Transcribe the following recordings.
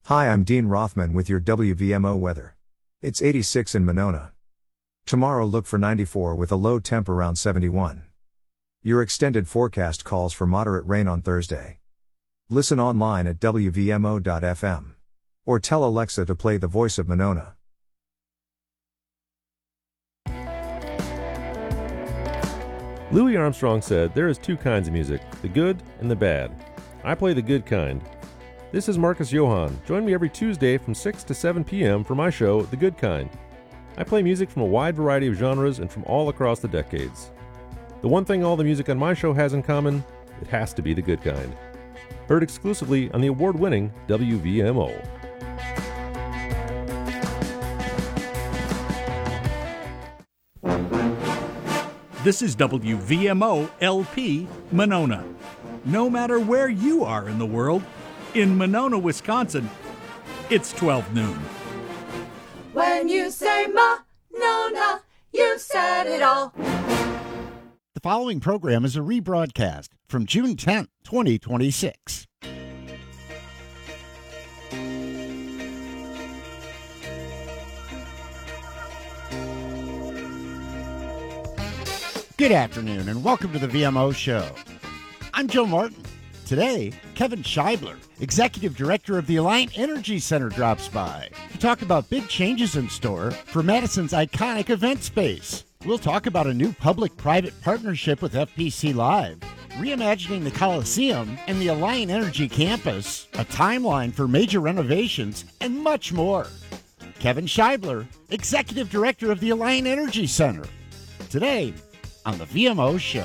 Hi, I'm Dean Rothman with your WVMO weather. It's 86 in Monona. Tomorrow look for 94 with a low temp around 71. Your extended forecast calls for moderate rain on Thursday. Listen online at WVMO.fm. Or tell Alexa to play The Voice of Monona. Louis Armstrong said there is two kinds of music, the good and the bad. I play the good kind. This is Marcus Johann. Join me every Tuesday from 6 to 7 p.m. for my show, The Good Kind. I play music from a wide variety of genres and from all across the decades. The one thing all the music on my show has in common, it has to be the good kind. Heard exclusively on the award-winning WVMO. This is WVMO LP Monona. No matter where you are in the world, in Monona, Wisconsin, it's 12 noon. When you say Monona, you said it all. The following program is a rebroadcast from June 10th, 2026. Good afternoon and welcome to the VMO Show. I'm Joe Martin. Today, Kevin Scheibler, Executive Director of the Alliant Energy Center, drops by to talk about big changes in store for Madison's iconic event space. We'll talk about a new public-private partnership with FPC Live, reimagining the Coliseum and the Alliant Energy Campus, a timeline for major renovations, and much more. Kevin Scheibler, Executive Director of the Alliant Energy Center. Today on the VMO Show.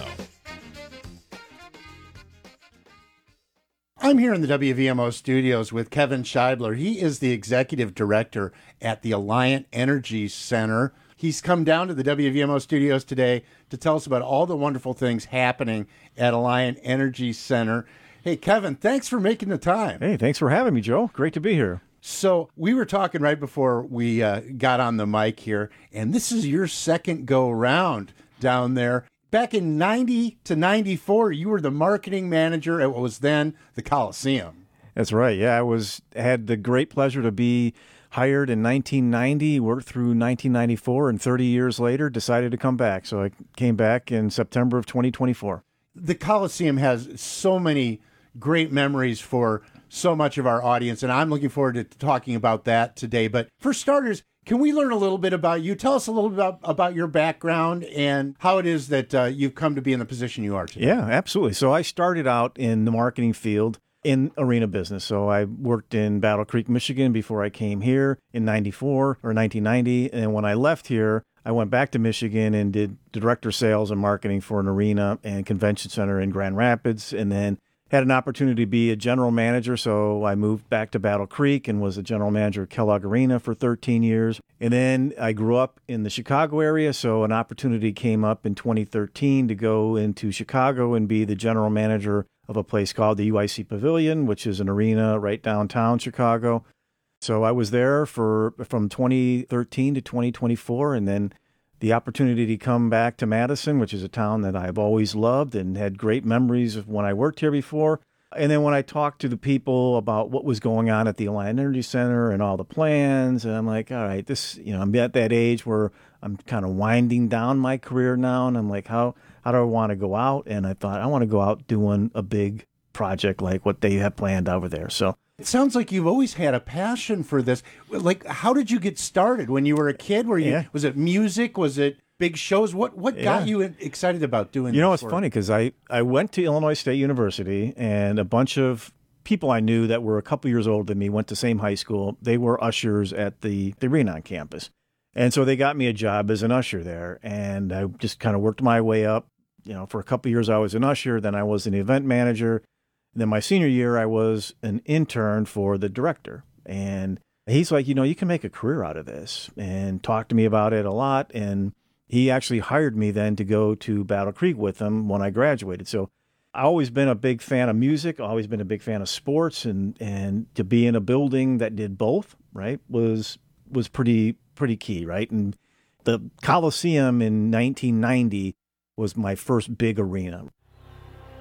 I'm here in the WVMO studios with Kevin Scheibler. He is the Executive Director at the Alliant Energy Center. He's come down to the WVMO studios today to tell us about all the wonderful things happening at Alliant Energy Center. Hey, Kevin, thanks for making the time. Hey, thanks for having me, Joe. Great to be here. So we were talking right before we got on the mic here, and this is your second go-round down there. Back in 90 to 94, you were the marketing manager at what was then the Coliseum. That's right. Yeah, I had the great pleasure to be hired in 1990, worked through 1994, and 30 years later decided to come back. So I came back in September of 2024. The Coliseum has so many great memories for so much of our audience, and I'm looking forward to talking about that today. But for starters, can we learn a little bit about you? Tell us a little bit about your background and how it is that you've come to be in the position you are today. Yeah, absolutely. So I started out in the marketing field in arena business. So I worked in Battle Creek, Michigan before I came here in 94 or 1990. And when I left here, I went back to Michigan and did director sales and marketing for an arena and convention center in Grand Rapids. And then had an opportunity to be a general manager, so I moved back to Battle Creek and was a general manager at Kellogg Arena for 13 years. And then I grew up in the Chicago area, so an opportunity came up in 2013 to go into Chicago and be the general manager of a place called the UIC Pavilion, which is an arena right downtown Chicago. So I was there from 2013 to 2024, and then the opportunity to come back to Madison, which is a town that I've always loved and had great memories of when I worked here before. And then when I talked to the people about what was going on at the Alliant Energy Center and all the plans, and I'm like, all right, I'm at that age where I'm kind of winding down my career now. And I'm like, how do I want to go out? And I thought, I want to go out doing a big project like what they have planned over there. So it sounds like you've always had a passion for this. Like, how did you get started when you were a kid? Was it music? Was it big shows? What got you excited about doing this? It's funny because I went to Illinois State University, and a bunch of people I knew that were a couple years older than me went to the same high school. They were ushers at the arena on campus. And so they got me a job as an usher there, and I just kind of worked my way up. For a couple years I was an usher, then I was an event manager. Then my senior year, I was an intern for the director. And he's like, you can make a career out of this, and talked to me about it a lot. And he actually hired me then to go to Battle Creek with him when I graduated. So I've always been a big fan of music, always been a big fan of sports, and to be in a building that did both, right, was pretty key, right? And the Coliseum in 1990 was my first big arena.